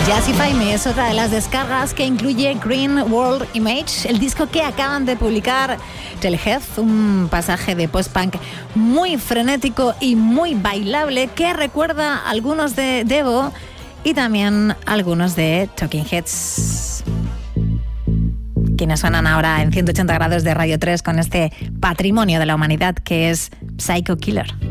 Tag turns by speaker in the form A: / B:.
A: Jazzify Me es otra de las descargas que incluye Green World Image, el disco que acaban de publicar Telehealth, un pasaje de post-punk muy frenético y muy bailable que recuerda a algunos de Devo y también a algunos de Talking Heads. Quienes suenan ahora en 180 grados de Radio 3 con este patrimonio de la humanidad que es Psycho Killer.